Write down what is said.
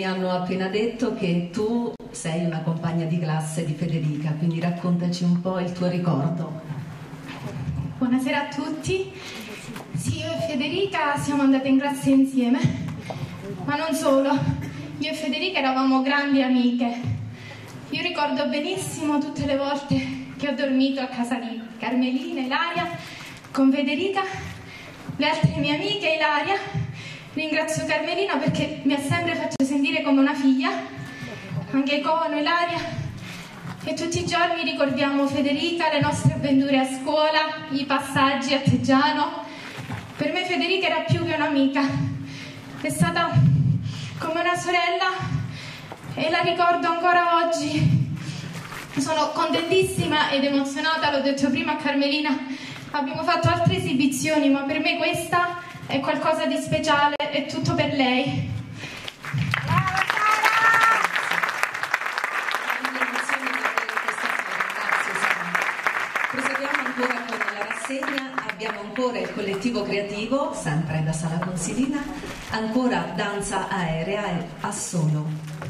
hanno appena detto che tu sei una compagna di classe di Federica, quindi raccontaci un po' il tuo ricordo. Buonasera a tutti. Sì, io e Federica siamo andate in classe insieme, ma non solo. Io e Federica eravamo grandi amiche. Io ricordo benissimo tutte le volte che ho dormito a casa di Carmelina, Ilaria, con Federica, le altre mie amiche, Ilaria. Ringrazio Carmelina perché mi ha sempre fatto sentire come una figlia, anche con Ilaria. E tutti i giorni ricordiamo Federica, le nostre avventure a scuola, i passaggi a Teggiano. Per me Federica era più che un'amica, è stata come una sorella e la ricordo ancora oggi. Sono contentissima ed emozionata, l'ho detto prima a Carmelina, abbiamo fatto altre esibizioni, ma per me questa è qualcosa di speciale, è tutto per lei. Proseguiamo ancora con la rassegna, abbiamo ancora il collettivo creativo, sempre da Sala Consilina, ancora danza aerea e Assono.